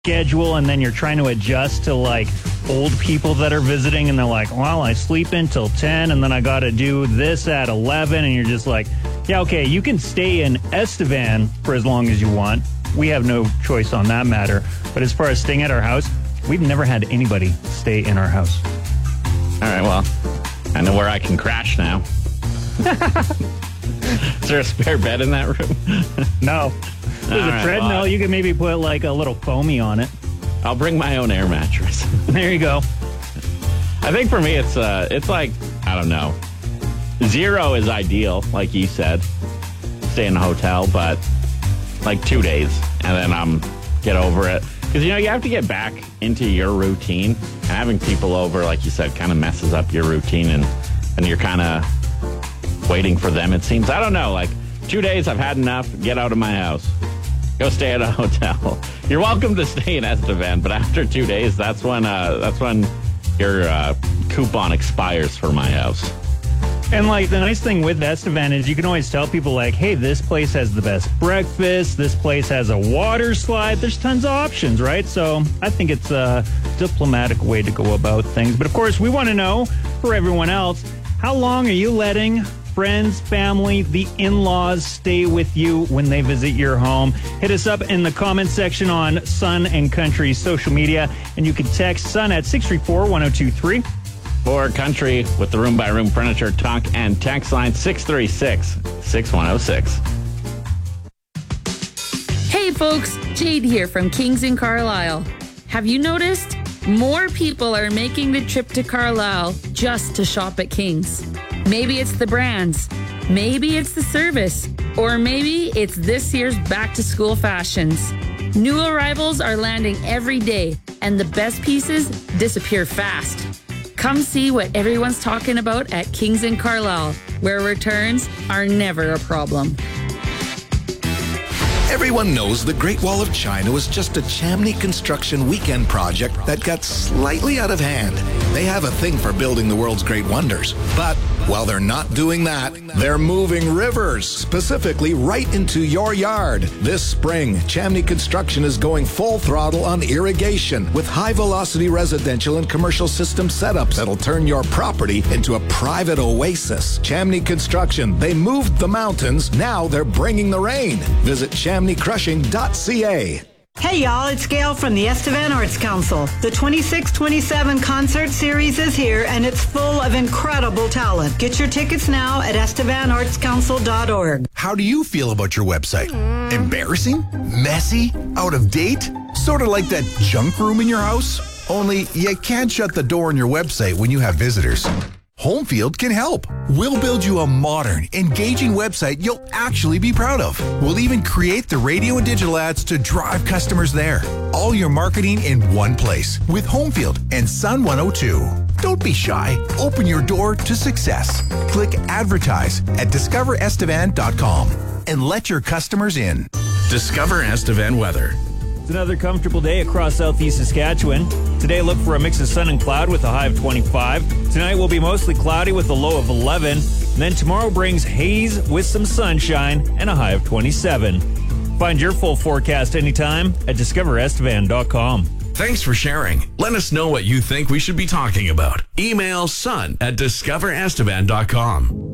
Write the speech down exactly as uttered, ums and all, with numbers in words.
schedule, and then you're trying to adjust to like old people that are visiting, and they're like, well, I sleep until ten, and then I got to do this at eleven, and you're just like, yeah, okay, you can stay in Estevan for as long as you want. We have no choice on that matter. But as far as staying at our house, we've never had anybody stay in our house. All right, well, I know where I can crash now. Is there a spare bed in that room? No. There's All a right, treadmill. well, you can maybe put like a little foamy on it. I'll bring my own air mattress. There you go. I think for me, it's uh, it's like, I don't know. Zero is ideal, like you said. Stay in a hotel, but like two days, and then I'm get over it. Because, you know, you have to get back into your routine. And having people over, like you said, kind of messes up your routine, and, and you're kind of waiting for them, it seems. I don't know, like, two days, I've had enough. Get out of my house. Go stay at a hotel. You're welcome to stay in Estevan, but after two days, that's when uh, that's when your uh, coupon expires for my house. And, like, the nice thing with Estevan is you can always tell people, like, hey, this place has the best breakfast. This place has a water slide. There's tons of options, right? So I think it's a diplomatic way to go about things. But, of course, we want to know, for everyone else, how long are you letting friends, family, the in-laws stay with you when they visit your home? Hit us up in the comments section on Sun and Country's social media, and you can text Sun at six three four, one oh two three. For Country with the Room by Room Furniture Talk and Text line six three six, six one oh six. Hey folks, Jade here from Kings in Carlisle. Have you noticed? More people are making the trip to Carlisle just to shop at Kings. Maybe it's the brands, maybe it's the service, or maybe it's this year's back-to-school fashions. New arrivals are landing every day, and the best pieces disappear fast. Come see what everyone's talking about at Kings in Carlisle, where returns are never a problem. Everyone knows the Great Wall of China was just a Chamney construction weekend project that got slightly out of hand. They have a thing for building the world's great wonders. But while they're not doing that, they're moving rivers, specifically right into your yard. This spring, Chamney Construction is going full throttle on irrigation with high-velocity residential and commercial system setups that'll turn your property into a private oasis. Chamney Construction, they moved the mountains, now they're bringing the rain. Visit chamney crushing dot c a. Hey y'all, it's Gail from the Estevan Arts Council. The twenty-six twenty-seven concert series is here and it's full of incredible talent. Get your tickets now at estevan arts council dot org. How do you feel about your website? Embarrassing? Messy? Out of date? Sort of like that junk room in your house? Only you can't shut the door on your website when you have visitors. Homefield can help. We'll build you a modern, engaging website you'll actually be proud of. We'll even create the radio and digital ads to drive customers there. All your marketing in one place with Homefield and Sun one oh two. Don't be shy. Open your door to success. Click advertise at discover estevan dot com and let your customers in. Discover Estevan weather. It's another comfortable day across southeast Saskatchewan. Today, look for a mix of sun and cloud with a high of twenty-five. Tonight will be mostly cloudy with a low of eleven. And then tomorrow brings haze with some sunshine and a high of twenty-seven. Find your full forecast anytime at discover estevan dot com. Thanks for sharing. Let us know what you think we should be talking about. Email sun at discover estevan dot com.